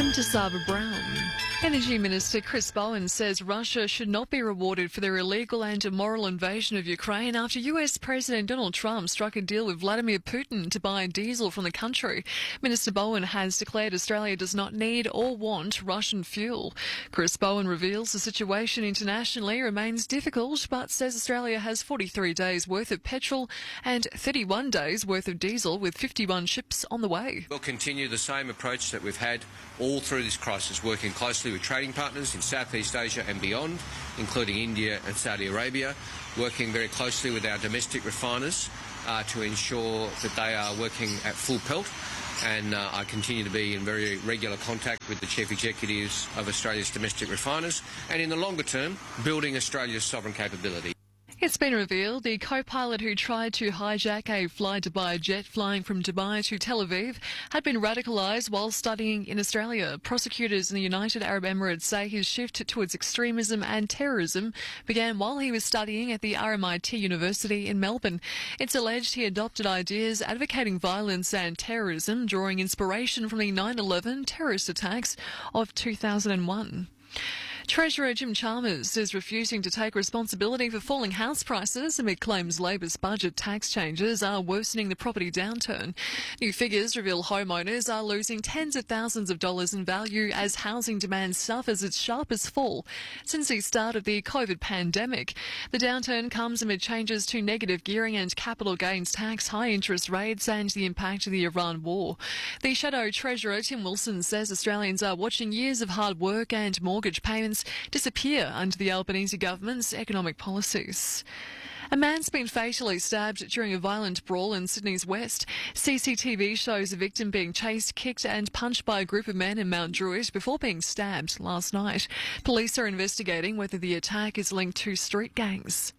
I'm Tasava Brown. Energy Minister Chris Bowen says Russia should not be rewarded for their illegal and immoral invasion of Ukraine after US President Donald Trump struck a deal with Vladimir Putin to buy diesel from the country. Minister Bowen has declared Australia does not need or want Russian fuel. Chris Bowen reveals the situation internationally remains difficult, but says Australia has 43 days worth of petrol and 31 days worth of diesel, with 51 ships on the way. We'll continue the same approach that we've had all through this crisis, working closely with trading partners in Southeast Asia and beyond, including India and Saudi Arabia, working very closely with our domestic refiners to ensure that they are working at full pelt. And I continue to be in very regular contact with the chief executives of Australia's domestic refiners, and in the longer term, building Australia's sovereign capability. It's been revealed the co-pilot who tried to hijack a Fly-Dubai jet flying from Dubai to Tel Aviv had been radicalised while studying in Australia. Prosecutors in the United Arab Emirates say his shift towards extremism and terrorism began while he was studying at the RMIT University in Melbourne. It's alleged he adopted ideas advocating violence and terrorism, drawing inspiration from the 9/11 terrorist attacks of 2001. Treasurer Jim Chalmers is refusing to take responsibility for falling house prices amid claims Labor's budget tax changes are worsening the property downturn. New figures reveal homeowners are losing tens of thousands of dollars in value as housing demand suffers its sharpest fall since the start of the COVID pandemic. The downturn comes amid changes to negative gearing and capital gains tax, high interest rates and the impact of the Iran war. The Shadow Treasurer Tim Wilson says Australians are watching years of hard work and mortgage payments disappear under the Albanese government's economic policies. A man's been fatally stabbed during a violent brawl in Sydney's west. CCTV shows the victim being chased, kicked and punched by a group of men in Mount Druitt before being stabbed last night. Police are investigating whether the attack is linked to street gangs.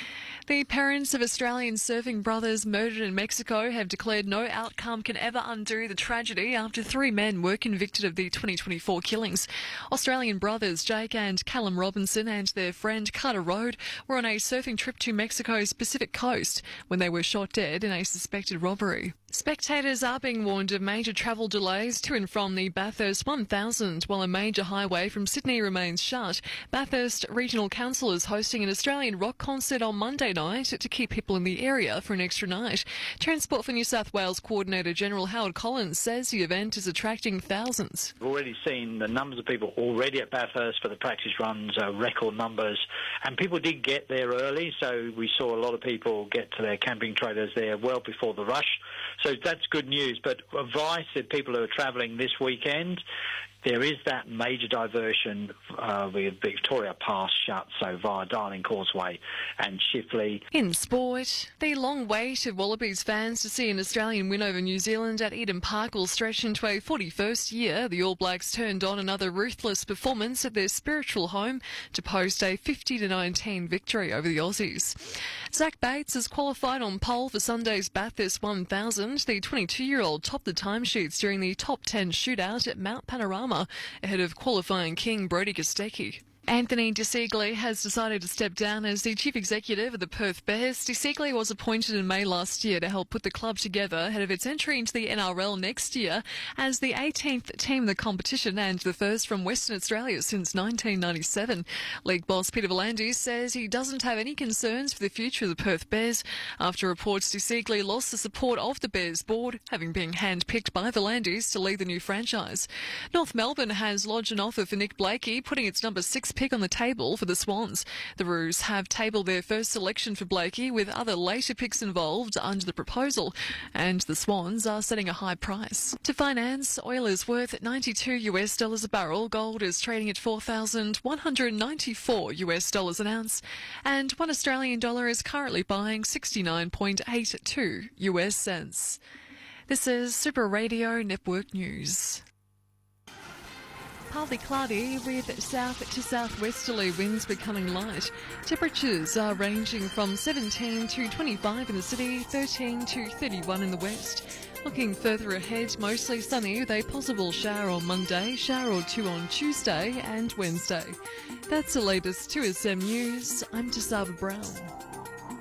The parents of Australian surfing brothers murdered in Mexico have declared no outcome can ever undo the tragedy after 3 men were convicted of the 2024 killings. Australian brothers Jake and Callum Robinson and their friend Carter Road were on a surfing trip to Mexico's Pacific coast when they were shot dead in a suspected robbery. Spectators are being warned of major travel delays to and from the Bathurst 1000 while a major highway from Sydney remains shut. Bathurst Regional Council is hosting an Australian rock concert on Monday night to keep people in the area for an extra night. Transport for New South Wales Coordinator General Howard Collins says the event is attracting thousands. We've already seen the numbers of people already at Bathurst for the practice runs, record numbers, and people did get there early, so we saw a lot of people get to their camping trailers there well before the rush. So that's good news, but advice that people who are travelling this weekend, there is that major diversion with Victoria Pass shut, so via Darling Causeway and Chifley. In sport, the long wait of Wallabies fans to see an Australian win over New Zealand at Eden Park will stretch into a 41st year. The All Blacks turned on another ruthless performance at their spiritual home to post a 50-19 victory over the Aussies. Zach Bates has qualified on pole for Sunday's Bathurst 1000. The 22-year-old topped the timesheets during the top 10 shootout at Mount Panorama ahead of qualifying king Brodie Kostecki. Anthony De Siegele has decided to step down as the chief executive of the Perth Bears. De Siegele was appointed in May last year to help put the club together ahead of its entry into the NRL next year as the 18th team in the competition and the first from Western Australia since 1997. League boss Peter V'landys says he doesn't have any concerns for the future of the Perth Bears after reports De Siegele lost the support of the Bears board, having been handpicked by V'landys to lead the new franchise. North Melbourne has lodged an offer for Nick Blakey, putting its number 6 pick on the table for the Swans. The Roos have tabled their first selection for Blakey with other later picks involved under the proposal, and the Swans are setting a high price. To finance, oil is worth $92 a barrel, gold is trading at $4,194 an ounce, and $1 Australian dollar is currently buying 69.82 US cents. This is Super Radio Network News. Partly cloudy with south to southwesterly winds becoming light. Temperatures are ranging from 17 to 25 in the city, 13 to 31 in the west. Looking further ahead, mostly sunny with a possible shower on Monday, shower or two on Tuesday and Wednesday. That's the latest 2SM News. I'm Tasava Brown.